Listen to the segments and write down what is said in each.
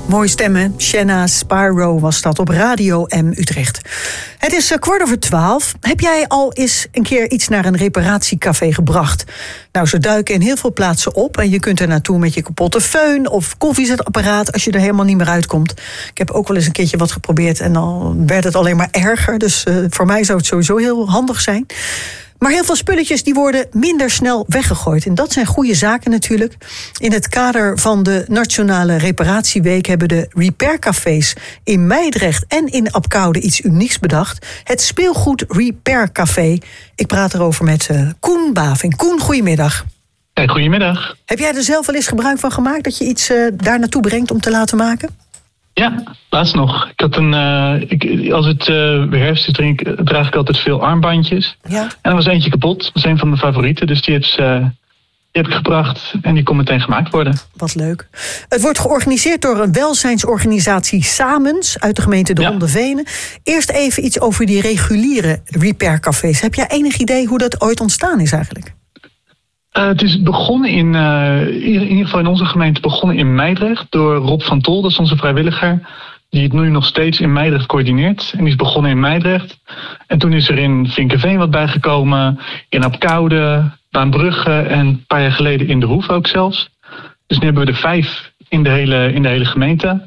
Mooie stemmen. Shanna Sparrow was dat op Radio M Utrecht. Het is 11:15. Heb jij al eens een keer iets naar een reparatiecafé gebracht? Nou, ze duiken in heel veel plaatsen op en je kunt er naartoe met je kapotte föhn of koffiezetapparaat als je er helemaal niet meer uitkomt. Ik heb ook wel eens een keertje wat geprobeerd en dan werd het alleen maar erger. Dus voor mij zou het sowieso heel handig zijn. Maar heel veel spulletjes die worden minder snel weggegooid. En dat zijn goede zaken natuurlijk. In het kader van de Nationale Reparatieweek hebben de repaircafés in Meidrecht en in Abcoude iets unieks bedacht. Het Speelgoed Repair Café. Ik praat erover met Koen Baving. Koen, goedemiddag. Hey, goedemiddag. Heb jij er zelf wel eens gebruik van gemaakt dat je iets daar naartoe brengt om te laten maken? Ja, laatst nog. Ik had als het weer herfst is, draag ik altijd veel armbandjes. Ja. En er was eentje kapot. Dat is een van mijn favorieten. Dus die heb ik gebracht en die kon meteen gemaakt worden. Wat leuk. Het wordt georganiseerd door een welzijnsorganisatie Samens uit de gemeente De Ronde Venen. Eerst even iets over die reguliere repaircafés. Heb jij enig idee hoe dat ooit ontstaan is eigenlijk? Het is begonnen in ieder geval in onze gemeente begonnen in Meidrecht door Rob van Tol, dat is onze vrijwilliger, die het nu nog steeds in Meidrecht coördineert. En die is begonnen in Meidrecht. En toen is er in Vinkeveen wat bijgekomen, in Abcoude, Baanbrugge en een paar jaar geleden in De Hoef ook zelfs. Dus nu hebben we er 5 in de hele gemeente.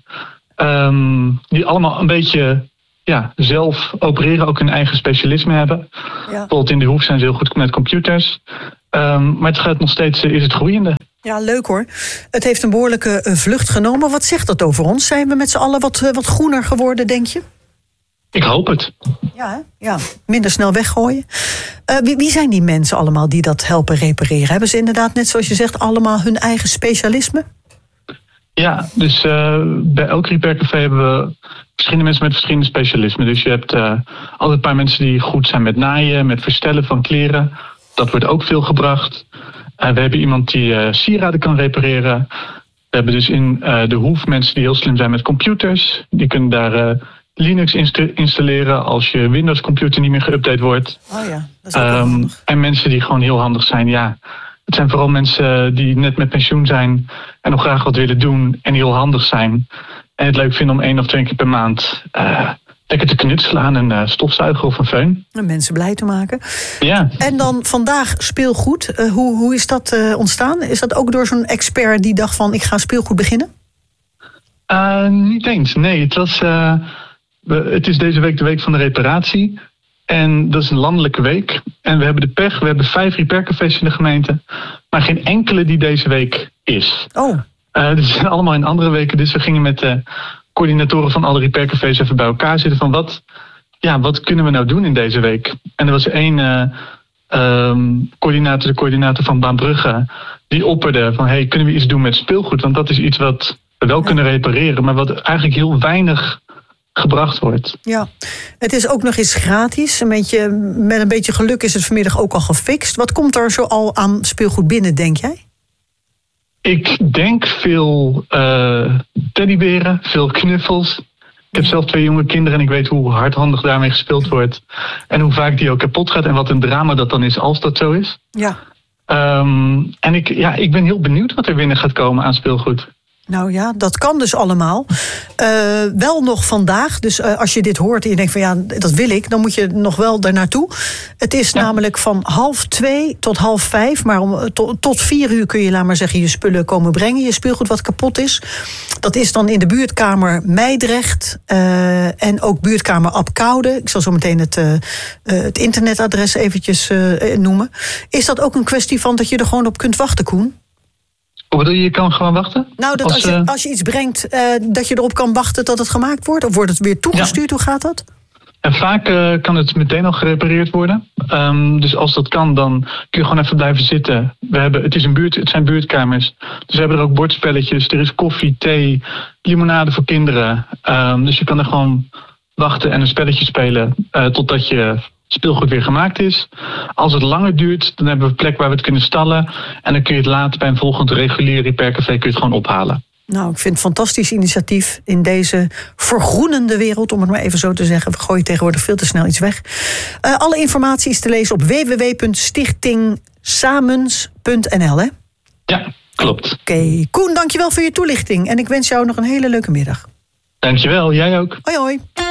Die allemaal een beetje zelf opereren, ook hun eigen specialisme hebben. Ja. Bijvoorbeeld in De Hoef zijn ze heel goed met computers. Maar het gaat nog steeds, is het groeiende. Ja, leuk hoor. Het heeft een behoorlijke vlucht genomen. Wat zegt dat over ons? Zijn we met z'n allen wat groener geworden, denk je? Ik hoop het. Ja, minder snel weggooien. Wie zijn die mensen allemaal die dat helpen repareren? Hebben ze inderdaad, net zoals je zegt, allemaal hun eigen specialisme? Ja, dus bij elk repaircafé hebben we verschillende mensen met verschillende specialismen. Dus je hebt altijd een paar mensen die goed zijn met naaien, met verstellen van kleren. Dat wordt ook veel gebracht. We hebben iemand die sieraden kan repareren. We hebben dus in De Hoef mensen die heel slim zijn met computers. Die kunnen daar Linux installeren als je Windows computer niet meer geüpdate wordt. Oh ja, dat is ook handig. En mensen die gewoon heel handig zijn. Ja, het zijn vooral mensen die net met pensioen zijn en nog graag wat willen doen en heel handig zijn. En het leuk vinden om 1 of 2 keer per maand lekker te knutselen aan een stofzuiger of een föhn. En mensen blij te maken. Ja. En dan vandaag speelgoed. Hoe is dat ontstaan? Is dat ook door zo'n expert die dacht van ik ga speelgoed beginnen? Niet eens. Nee, het is deze week de week van de reparatie. En dat is een landelijke week. En we hebben de pech, we hebben 5 repaircafés in de gemeente. Maar geen enkele die deze week is. Oh. Die zijn allemaal in andere weken. Dus we gingen met de coördinatoren van alle repaircafés even bij elkaar zitten. Van wat kunnen we nou doen in deze week? En er was 1 coördinator, de coördinator van Baanbrugge, die opperde van kunnen we iets doen met speelgoed? Want dat is iets wat we wel kunnen repareren, maar wat eigenlijk heel weinig gebracht wordt. Ja, het is ook nog eens gratis. Met een beetje geluk is het vanmiddag ook al gefixt. Wat komt er zo al aan speelgoed binnen, denk jij? Ik denk veel teddyberen, veel knuffels. Ik heb zelf 2 jonge kinderen en ik weet hoe hardhandig daarmee gespeeld wordt. En hoe vaak die ook kapot gaat en wat een drama dat dan is als dat zo is. Ja. En ik ben heel benieuwd wat er binnen gaat komen aan speelgoed. Nou ja, dat kan dus allemaal. Wel nog vandaag. Dus als je dit hoort en je denkt van ja, dat wil ik, dan moet je nog wel daar naartoe. Het is namelijk van 1:30 tot 4:30. Maar tot 4 uur kun je, laat maar zeggen, je spullen komen brengen. Je speelgoed wat kapot is. Dat is dan in de buurtkamer Meidrecht. En ook buurtkamer Abcoude. Ik zal zo meteen het internetadres eventjes noemen. Is dat ook een kwestie van dat je er gewoon op kunt wachten, Koen? Hoe bedoel je kan gewoon wachten? Nou, dat als je iets brengt, dat je erop kan wachten dat het gemaakt wordt? Of wordt het weer toegestuurd? Ja. Hoe gaat dat? En vaak kan het meteen al gerepareerd worden. Dus als dat kan, dan kun je gewoon even blijven zitten. Het zijn buurtkamers. Dus we hebben er ook bordspelletjes. Er is koffie, thee, limonade voor kinderen. Dus je kan er gewoon wachten en een spelletje spelen totdat je speelgoed weer gemaakt is. Als het langer duurt, dan hebben we een plek waar we het kunnen stallen. En dan kun je het later bij een volgend reguliere repaircafé kun je het gewoon ophalen. Nou, ik vind het een fantastisch initiatief in deze vergroenende wereld, om het maar even zo te zeggen. We gooien tegenwoordig veel te snel iets weg. Alle informatie is te lezen op www.stichtingsamens.nl, hè? Ja, Klopt. Oké. Koen, dankjewel voor je toelichting. En ik wens jou nog een hele leuke middag. Dankjewel, jij ook. Hoi hoi.